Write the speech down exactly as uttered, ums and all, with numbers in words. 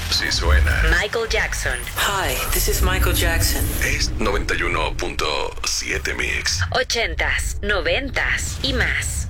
Sí suena. Michael Jackson. Hi, this is Michael Jackson. Es noventa y uno punto siete Mix. Ochentas, noventas y más.